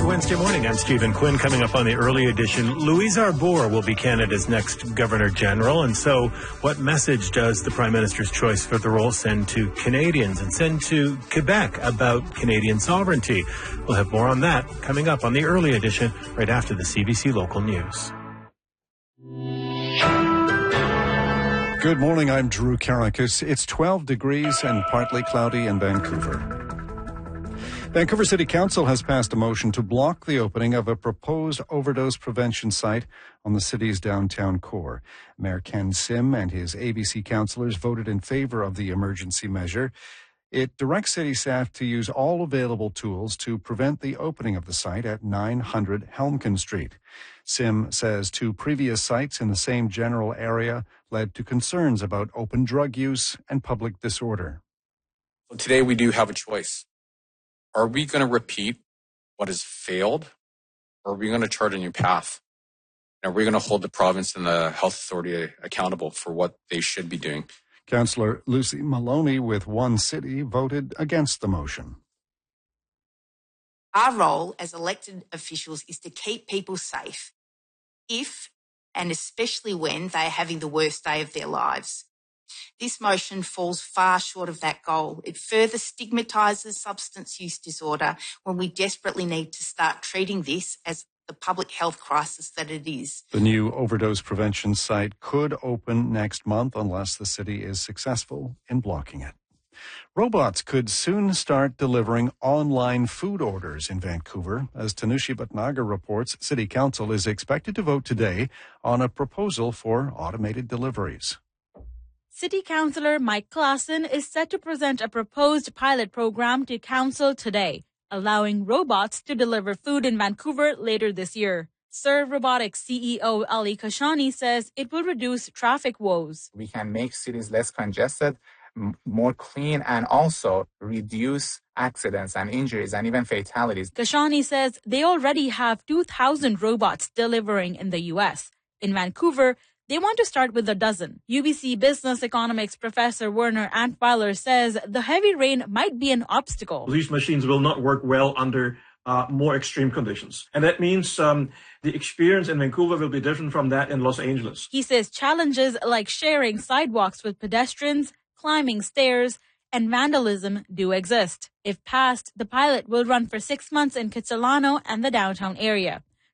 Wednesday morning. I'm Stephen Quinn. Coming up on the early edition, Louise Arbour will be Canada's next Governor General. And so what message does the Prime Minister's choice for the role send to Canadians and send to Quebec about Canadian sovereignty? We'll have more on that coming up on the early edition right after the CBC Local News. Good morning, I'm Drew Karakis. It's 12 degrees and partly cloudy in Vancouver. Vancouver City Council has passed a motion to block the opening of a proposed overdose prevention site on the city's downtown core. Mayor Ken Sim and his ABC councillors voted in favor of the emergency measure. It directs city staff to use all available tools to prevent the opening of the site at 900 Helmkin Street. Sim says 2 previous sites in the same general area led to concerns about open drug use and public disorder. Well, today we do have a choice. Are we going to repeat what has failed, or are we going to chart a new path? And are we going to hold the province and the health authority accountable for what they should be doing? Councillor Lucy Maloney with One City voted against the motion. Our role as elected officials is to keep people safe if and especially when they are having the worst day of their lives. This motion falls far short of that goal. It further stigmatises substance use disorder when we desperately need to start treating this as the public health crisis that it is. The new overdose prevention site could open next month unless the city is successful in blocking it. Robots could soon start delivering online food orders in Vancouver. As Tanushi Bhatnagar reports, City Council is expected to vote today on a proposal for automated deliveries. City Councillor Mike Klassen is set to present a proposed pilot program to Council today, allowing robots to deliver food in Vancouver later this year. Serve Robotics CEO Ali Kashani says it will reduce traffic woes. We can make cities less congested, more clean, and also reduce accidents and injuries and even fatalities. Kashani says they already have 2,000 robots delivering in the U.S. In Vancouver, they want to start with a dozen. UBC Business Economics Professor Werner Antweiler says the heavy rain might be an obstacle. These machines will not work well under more extreme conditions. And that means the experience in Vancouver will be different from that in Los Angeles. He says challenges like sharing sidewalks with pedestrians, climbing stairs, and vandalism do exist. If passed, the pilot will run for 6 months in Kitsilano and the downtown area.